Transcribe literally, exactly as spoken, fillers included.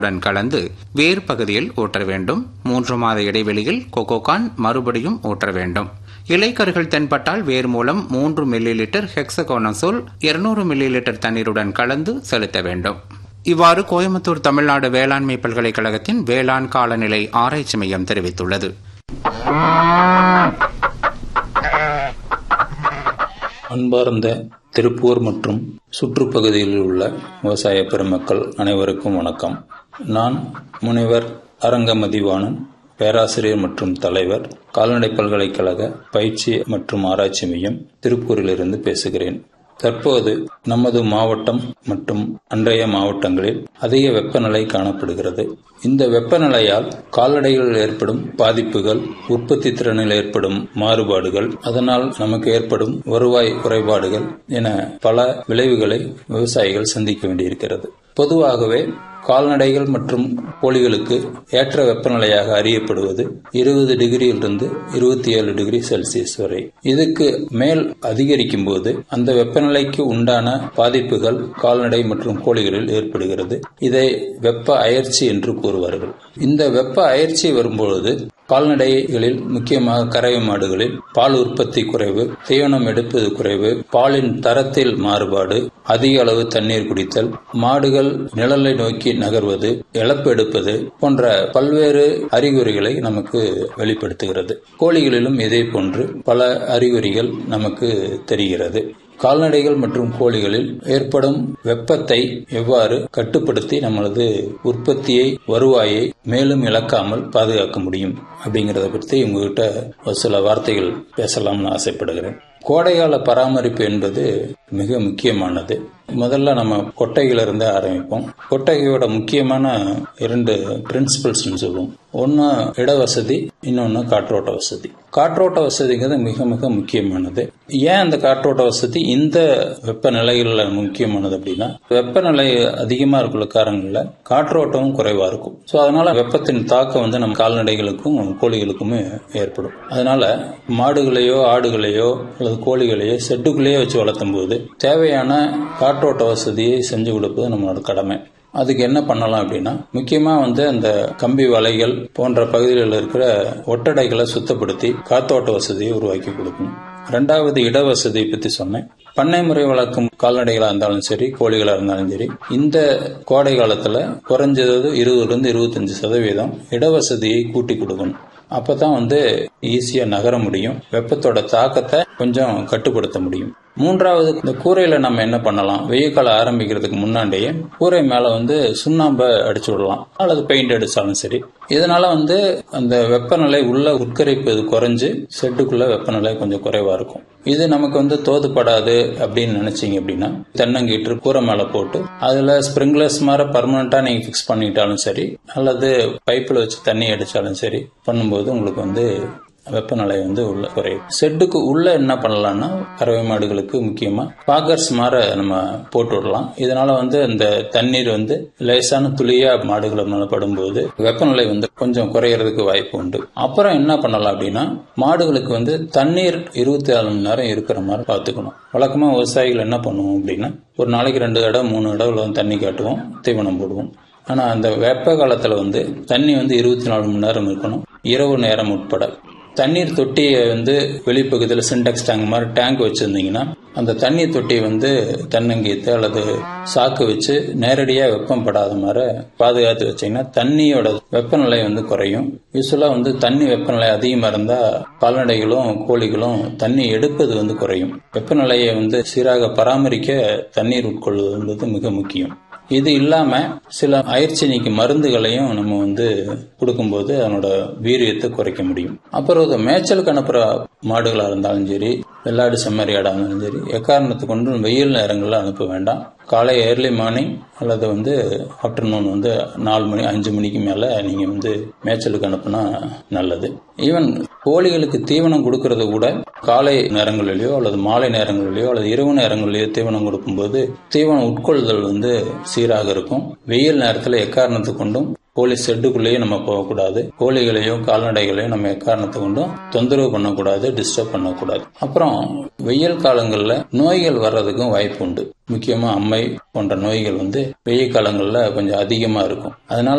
கலந்து வேர் பகுதியில் ஊற்ற வேண்டும். மூன்று மாத இடைவெளியில் கொக்கோகான் மறுபடியும் ஊற்ற வேண்டும். இலைக்கருகள் தென்பட்டால் வேர் மூலம் மூன்று மில்லி லிட்டர் ஹெக்ஸகோனசோல் இருநூறு மில்லி லிட்டர் தண்ணீருடன் கலந்து செலுத்த வேண்டும். இவ்வாறு கோயம்புத்தூர் தமிழ்நாடு வேளாண்மை பல்கலைக்கழகத்தின் வேளாண் காலநிலை ஆராய்ச்சி மையம் தெரிவித்துள்ளது. அன்பார்ந்த திருப்பூர் மற்றும் சுற்றுப்பகுதியில் உள்ள விவசாய பெருமக்கள் அனைவருக்கும் வணக்கம். நான் முனைவர் அரங்க மதிவாணன், பேராசிரியர் மற்றும் தலைவர், கால்நடை பல்கலைக்கழக பயிற்சி மற்றும் ஆராய்ச்சி மையம், திருப்பூரிலிருந்து பேசுகிறேன். தற்போது நமது மாவட்டம் மற்றும் அன்றைய மாவட்டங்களில் அதிக வெப்பநிலை காணப்படுகிறது. இந்த வெப்பநிலையால் கால்நடைகளில் ஏற்படும் பாதிப்புகள், உற்பத்தி திறனில் ஏற்படும் மாறுபாடுகள், அதனால் நமக்கு ஏற்படும் வருவாய் குறைபாடுகள் என பல விளைவுகளை விவசாயிகள் சந்திக்க வேண்டியிருக்கிறது. பொதுவாகவே கால்நடைகள் மற்றும் கோழிகளுக்கு ஏற்ற வெப்பநிலையாக அறியப்படுவது இருபது டிகிரியிலிருந்து இருபத்தி ஏழு டிகிரி செல்சியஸ் வரை. இதுக்கு மேல் அதிகரிக்கும் போது அந்த வெப்பநிலைக்கு உண்டான பாதிப்புகள் கால்நடை மற்றும் கோழிகளில் ஏற்படுகிறது. இதை வெப்ப அயற்சி என்று கூறுவார்கள். இந்த வெப்ப அயற்சி வரும்பொழுது கால்நடைகளில், முக்கியமாக கறவை மாடுகளில் பால் உற்பத்தி குறைவு, தீவனம் எடுப்பது குறைவு, பாலின் தரத்தில் மாறுபாடு, அதிக அளவு தண்ணீர் குடித்தல், மாடுகள் நிழலை நோக்கி நகர்வது, இழப்பு எடுப்பது போன்ற பல்வேறு அறிகுறிகளை நமக்கு வெளிப்படுத்துகிறது. கோழிகளிலும் இதே போன்று பல அறிகுறிகள் நமக்கு தெரிகிறது. கால்நடைகள் மற்றும் கோழிகளில் ஏற்படும் வெப்பத்தை எவ்வாறு கட்டுப்படுத்தி நம்மளது உற்பத்தியை, வருவாயை மேலும் இழக்காமல் பாதுகாக்க முடியும் அப்படிங்கறத பற்றி உங்ககிட்ட ஒரு சில வார்த்தைகள் பேசலாம்னு ஆசைப்படுகிறேன். கோடைகால பராமரிப்பு என்பது மிக முக்கியமானது. முதல்ல நம்ம கொட்டையிலிருந்து ஆரம்பிப்போம். கொட்டகையோட முக்கியமான இரண்டு பிரின்சிபல்ஸ் சொல்லுவோம். ஒன்னு இடவசதி, இன்னொன்னு காற்றோட்ட வசதி. காற்றோட்ட வசதிங்கிறது மிக மிக முக்கியமானது. ஏன் அந்த காற்றோட்ட வசதி இந்த வெப்பநிலைகள்ல முக்கியமானது அப்படின்னா, வெப்பநிலை அதிகமா இருக்கிற காரணங்கள்ல காற்றோட்டமும் குறைவா இருக்கும். சோ அதனால வெப்பத்தின் தாக்கம் வந்து நம்ம கால்நடைகளுக்கும் கோழிகளுக்குமே ஏற்படும். அதனால மாடுகளையோ ஆடுகளையோ அல்லது கோழிகளையோ செட்டுக்குள்ளேயே வச்சு வளர்த்தும் போது தேவையான காற்றோட்ட வசதியை செஞ்சு கொடுப்பது நம்மளோட கடமை. அதுக்கு என்ன பண்ணலாம் அப்படின்னா, முக்கியமா வந்து அந்த கம்பி வலைகள் போன்ற பகுதிகளில் இருக்கிற ஒட்டடைகளை சுத்தப்படுத்தி காத்தோட்ட வசதியை உருவாக்கி கொடுக்கணும். ரெண்டாவது இடவசதியை பத்தி சொன்னேன். பண்ணை முறை வளர்க்கும் கால்நடைகளா இருந்தாலும் சரி, கோழிகளா இருந்தாலும் சரி, இந்த கோடை காலத்துல குறைஞ்சது இருபதுல இருந்து இருபத்தஞ்சு சதவீதம் இடவசதியை கூட்டி கொடுக்கணும். அப்பதான் வந்து ஈஸியா நகர முடியும், வெப்பத்தோட தாக்கத்தை கொஞ்சம் கட்டுப்படுத்த முடியும். மூன்றாவது, இந்த கூரையில நம்ம என்ன பண்ணலாம், வெயில் காலம் ஆரம்பிக்கிறதுக்கு முன்னாடியே கூரை மேல வந்து சுண்ணாம்பை அடிச்சு விடலாம் அல்லது பெயிண்ட் அடிச்சாலும் சரி. இதனால வந்து அந்த வெப்பநிலை உள்ள உட்கரிப்பது குறைஞ்சு செட்டுக்குள்ள வெப்பநிலை கொஞ்சம் குறைவா இருக்கும். இது நமக்கு வந்து தோதுப்படாது அப்படின்னு நினைச்சீங்க அப்படின்னா, தென்னங்கீற்று கூரை மேல போட்டு அதுல ஸ்பிரிங்லர்ஸ் மாதிரி பர்மனண்டா நீங்க பிக்ஸ் பண்ணிட்டாலும் சரி, அல்லது பைப்பில் வச்சு தண்ணி அடிச்சாலும் சரி பண்ணும்போது உங்களுக்கு வந்து வெப்பநிலை வந்து உள்ள குறையும். செட்டுக்கு உள்ள என்ன பண்ணலாம்னா, கறவை மாடுகளுக்கு முக்கியமா பாக்கர்ஸ் மாற நம்ம போட்டு விடலாம். இதனால வந்து அந்த தண்ணீர் வந்து லேசான துளியா மாடுகளை மேல படும்போது வெப்பநிலை வந்து கொஞ்சம் குறையறதுக்கு வாய்ப்பு உண்டு. அப்புறம் என்ன பண்ணலாம் அப்படின்னா, மாடுகளுக்கு வந்து தண்ணீர் இருபத்தி நாலு மணி நேரம் இருக்கிற மாதிரி பாத்துக்கணும். வழக்கமா விவசாயிகள் என்ன பண்ணுவோம் அப்படின்னா, ஒரு நாளைக்கு ரெண்டு இடம் மூணு இடம் தண்ணி காட்டுவோம், தீவனம் போடுவோம். ஆனா அந்த வெப்ப காலத்துல வந்து தண்ணி வந்து இருபத்தி நாலு மணி நேரம் இருக்கணும், இரவு நேரம் உட்பட. தண்ணீர் தொட்டியை வந்து வெளிப்பகுதியில் சின்டெக்ஸ் டேங்க் மாதிரி டேங்க் வச்சிருந்தீங்கன்னா, அந்த தண்ணீர் தொட்டியை வந்து தென்னங்கீத்து அல்லது சாக்கு வச்சு நேரடியா வெப்பம் படாத மாதிரி பாதுகாத்து வச்சீங்கன்னா தண்ணியோட வெப்பநிலை வந்து குறையும். யூஸ்வலா வந்து தண்ணி வெப்பநிலை அதிகமா இருந்தா கால்நடைகளும் கோழிகளும் தண்ணி எடுப்பது வந்து குறையும். வெப்பநிலையை வந்து சீராக பராமரிக்க தண்ணீர் உட்கொள்வது என்பது மிக முக்கியம். இது இல்லாம சில அயற்சி நீக்கி மருந்துகளையும் நம்ம வந்து கொடுக்கும்போது அதனோட வீரியத்தை குறைக்க முடியும். அப்புறம் மேய்ச்சலுக்கு அனுப்புற மாடுகளா இருந்தாலும் சரி, வெள்ளாடு செம்மறி ஆடா இருந்தாலும் சரி, எக்காரணத்தை கொண்டு வெயில் நேரங்களில் அனுப்ப வேண்டாம். காலை ஏர்லி மார்னிங் அல்லது வந்து ஆஃப்டர்நூன் வந்து நாலு மணி அஞ்சு மணிக்கு மேல நீங்க வந்து மேய்ச்சலுக்கு அனுப்புனா நல்லது. ஈவன் கோழிகளுக்கு தீவனம் கொடுக்கறது கூட காலை நேரங்களிலேயோ அல்லது மாலை நேரங்களிலேயோ அல்லது இரவு நேரங்களிலேயோ தீவனம் கொடுக்கும்போது தீவனம் உட்கொள்ளுதல் வந்து சீராக இருக்கும். வெயில் நேரத்தில் எக்காரணத்தை கொண்டும் கோழி ஷெட்டுக்குள்ளேயே நம்ம போகக்கூடாது. கோழிகளையும் கால்நடைகளையும் நம்ம எக்காரணத்தை கொண்டும் தொந்தரவு பண்ணக்கூடாது, டிஸ்டர்ப் பண்ணக்கூடாது. அப்புறம் வெயில் காலங்கள்ல நோய்கள் வர்றதுக்கும் வாய்ப்பு உண்டு. முக்கியமா அம்மை போன்ற நோய்கள் வந்து வெயில் காலங்கள்ல கொஞ்சம் அதிகமா இருக்கும். அதனால